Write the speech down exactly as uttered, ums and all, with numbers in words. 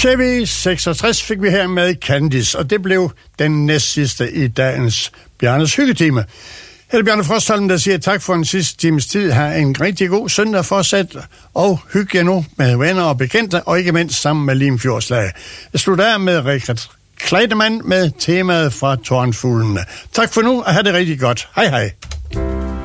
Chevy seksogtres fik vi her med Candice, og det blev den næstsidste i dagens Bjarnes Hyggetime. Her er Bjarne Frostholm, der siger tak for en sidste times tid. Ha' en rigtig god søndag fortsat, og hygge jer nu med venner og bekendte, og ikke mindst sammen med Limfjordslag. Jeg slutter af med Richard Kleidemann med temaet fra Tårnfuglene. Tak for nu, og have det rigtig godt. Hej hej.